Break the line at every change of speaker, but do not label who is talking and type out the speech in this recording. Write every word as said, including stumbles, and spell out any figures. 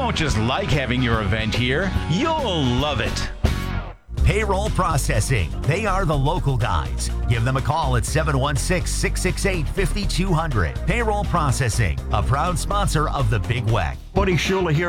won't just like having your event here, you'll love it.
Payroll Processing. They are the local guys. Give them a call at seven one six, six six eight, five two zero zero. Payroll Processing, a proud sponsor of the Big W E C.
Buddy Shula here.